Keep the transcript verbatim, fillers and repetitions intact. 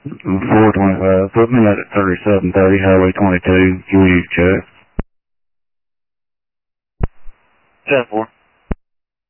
four twenty-five. Put me at thirty-seven thirty, Highway twenty-two, Q U, check. ten four.